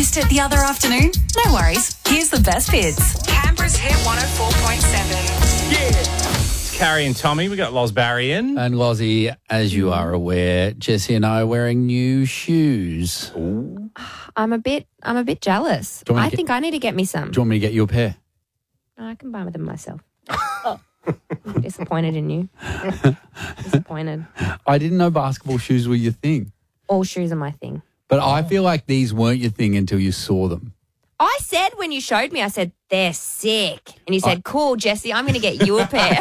Missed it the other afternoon? No worries. Here's the best bits. Canberra's Hit 104.7. It's Carrie and Tommy. We got Loz Barry in. And Lozzie, as you are aware, Jessie and I are wearing new shoes. I'm a bit jealous. Do you want I me to think I need to get me some. Do you want me to get you a pair? No, I can buy them myself. I'm disappointed in you. Disappointed. I didn't know basketball shoes were your thing. All shoes are my thing. But I feel like these weren't your thing until you saw them. I said when you showed me, I said, they're sick. And you said, cool, Jessie, I'm going to get you a pair.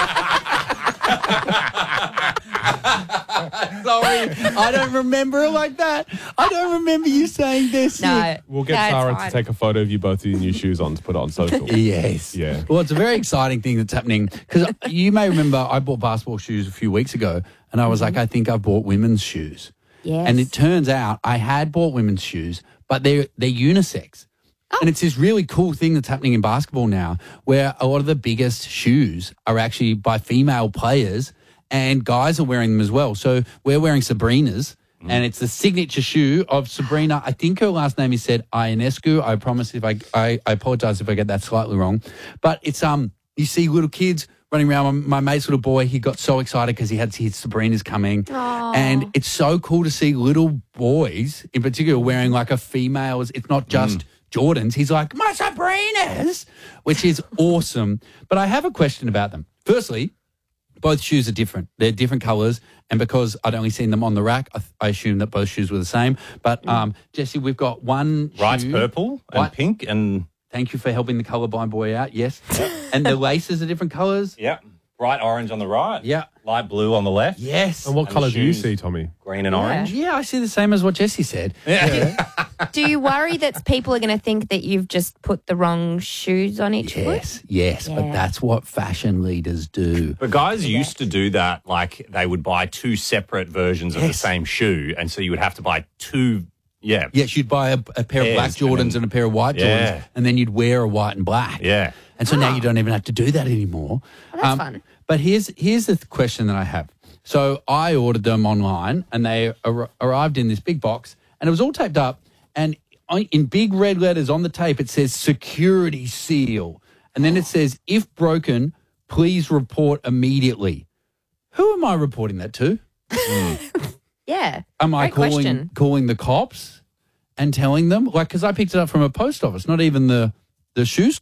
Sorry, I don't remember it like that. I don't remember you saying this. No. We'll get No, it's Sarah fine. to take a photo of you both with your new shoes on to put it on social. Yes. Yeah. Well, it's a very exciting thing that's happening because you may remember I bought basketball shoes a few weeks ago and I was like, I think I've bought women's shoes. Yes. And it turns out I had bought women's shoes, but they're unisex. And it's this really cool thing that's happening in basketball now where a lot of the biggest shoes are actually by female players and guys are wearing them as well. So we're wearing Sabrina's and it's the signature shoe of Sabrina. I think her last name is said Ionescu. I promise if I apologize if I get that slightly wrong. But it's you see little kids running around. My mate's little boy, he got so excited because he had his Sabrina's coming. Aww. And it's so cool to see little boys in particular wearing like a female's. It's not just Jordans. He's like, my Sabrinas, which is awesome. But I have a question about them. Firstly, both shoes are different. They're different colours. And because I'd only seen them on the rack, I assumed that both shoes were the same. But, Jessie, we've got one Right, shoe. purple and White. pink and... Thank you for helping the colourblind boy out. Yes. And the laces are different colours. Yeah. Bright orange on the right. Yeah. Light blue on the left. Yes. And what And colour do you shoes. see, Tommy? Green and Yeah. orange. Yeah, I see the same as what Jessie said. Do you worry that people are going to think that you've just put the wrong shoes on each foot? Yes, but Yeah. that's what fashion leaders do. But guys used to do that, like they would buy two separate versions of the Yes. same shoe, and so you would have to buy two, Yes, you'd buy a pair of black Pairs, and Jordans then- and a pair of white Yeah. Jordans, and then you'd wear a white and black. Yeah. And so now you don't even have to do that anymore. Oh, that's fun. But here's the question that I have. So I ordered them online, and they arrived in this big box, and it was all taped up, and in big red letters on the tape, it says security seal. And then it says, if broken, please report immediately. Who am I reporting that to? Yeah. Am I Great question. calling the cops and telling them? Like, because I picked it up from a post office, not even the shoe store.